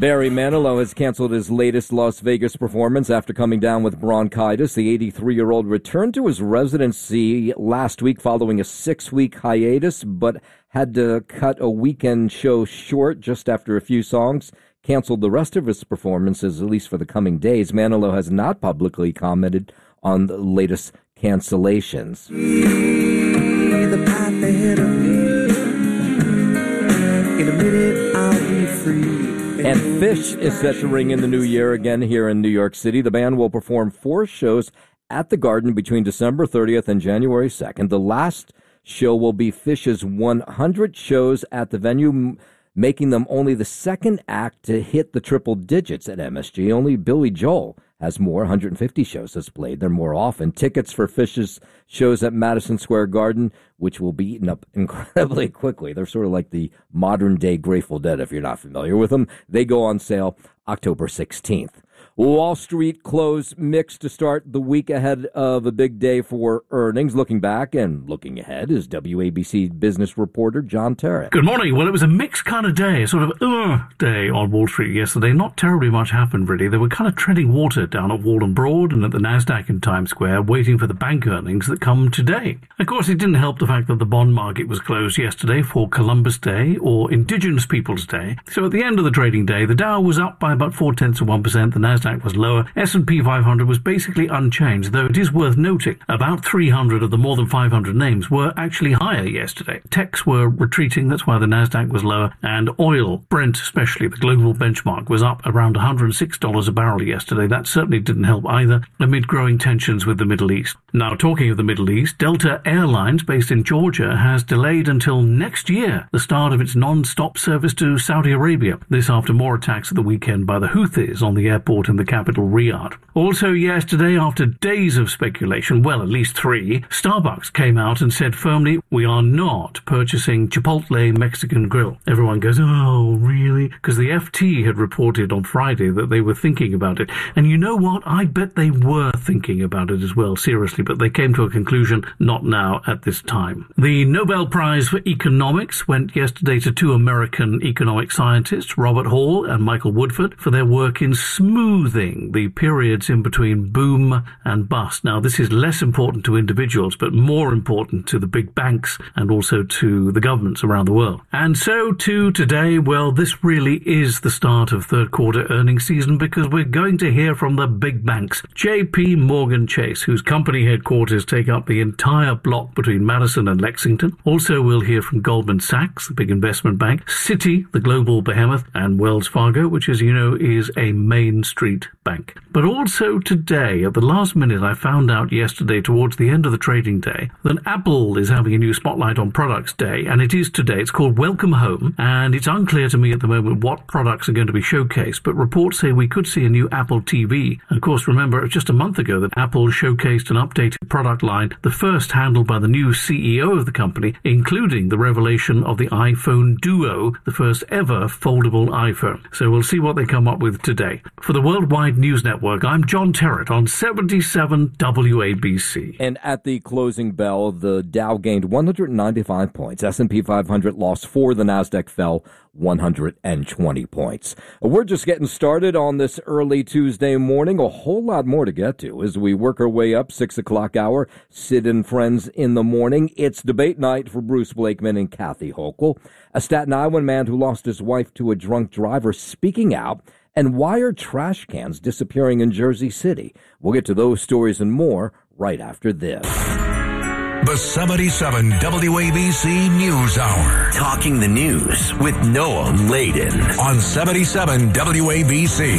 Barry Manilow has canceled his latest Las Vegas performance after coming down with bronchitis. The 83-year-old returned to his residency last week following a 6-week hiatus, but had to cut a weekend show short just after a few songs. Canceled the rest of his performances, at least for the coming days. Manilow has not publicly commented on the latest cancellations. The path ahead of me. In a minute, I'll be free. And Phish is set to ring in the new year again here in New York City. The band will perform 4 shows at the Garden between December 30th and January 2nd. The last show will be Phish's 100 shows at the venue, making them only the second act to hit the triple digits at MSG. Only Billy Joel has more, 150 shows has played there more often. Tickets for Phish's shows at Madison Square Garden, which will be eaten up incredibly quickly. They're sort of like the modern-day Grateful Dead, if you're not familiar with them. They go on sale October 16th. Wall Street closed mixed to start the week ahead of a big day for earnings. Looking back and looking ahead is WABC business reporter John Terrett. Good morning. Well, it was a mixed kind of day, a sort of day on Wall Street yesterday. Not terribly much happened, really. They were kind of treading water down at Walden Broad and at the NASDAQ in Times Square, waiting for the bank earnings that come today. Of course, it didn't help the fact that the bond market was closed yesterday for Columbus Day, or Indigenous Peoples Day. So at the end of the trading day, the Dow was up by about 0.4%, the NASDAQ was lower. S&P 500 was basically unchanged, though it is worth noting about 300 of the more than 500 names were actually higher yesterday. Techs were retreating, that's why the NASDAQ was lower, and oil, Brent especially, the global benchmark, was up around $106 a barrel yesterday. That certainly didn't help either, amid growing tensions with the Middle East. Now, talking of the Middle East, Delta Airlines, based in Georgia, has delayed until next year the start of its non-stop service to Saudi Arabia. This after more attacks at the weekend by the Houthis on the airport in the capital Riyadh. Also yesterday, after days of speculation, well, at least 3, Starbucks came out and said firmly, we are not purchasing Chipotle Mexican Grill. Everyone goes, oh, really? Because the FT had reported on Friday that they were thinking about it. And you know what? I bet they were thinking about it as well, seriously, but they came to a conclusion, not now at this time. The Nobel Prize for Economics went yesterday to 2 American economic scientists, Robert Hall and Michael Woodford, for their work in smoothing the periods in between boom and bust. Now, this is less important to individuals, but more important to the big banks and also to the governments around the world. And so, too, today, well, this really is the start of third quarter earnings season because we're going to hear from the big banks. JP Morgan Chase, whose company headquarters take up the entire block between Madison and Lexington. Also, we'll hear from Goldman Sachs, the big investment bank, Citi, the global behemoth, and Wells Fargo, which, as you know, is a Main Street bank. But also today, at the last minute, I found out yesterday towards the end of the trading day that Apple is having a new Spotlight on Products Day, and it is today. It's called Welcome Home, and it's unclear to me at the moment what products are going to be showcased, but reports say we could see a new Apple TV. And of course, remember, it was just a month ago that Apple showcased an updated product line, the first handled by the new CEO of the company, including the revelation of the iPhone Duo, the first ever foldable iPhone. So we'll see what they come up with today. For the Worldwide News Network, I'm John Terrett on 77 WABC. And at the closing bell, the Dow gained 195 points. S&P 500 lost 4. The NASDAQ fell 120 points. We're just getting started on this early Tuesday morning. A whole lot more to get to as we work our way up 6 o'clock hour. Sid and Friends in the morning. It's debate night for Bruce Blakeman and Kathy Hochul. A Staten Island man who lost his wife to a drunk driver speaking out. And why are trash cans disappearing in Jersey City? We'll get to those stories and more right after this. The 77 WABC News Hour. Talking the news with Noah Layden. On 77 WABC.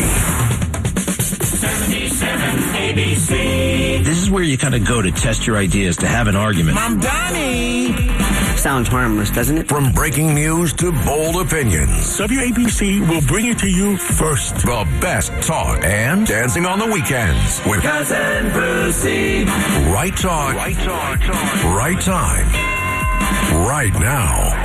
77 ABC. This is where you kind of go to test your ideas, to have an argument. I'm Donnie. Sounds harmless, doesn't it? From breaking news to bold opinions, WABC will bring it to you first. the best talk and dancing on the weekends with Cousin Brucey. right talk, right time, right now.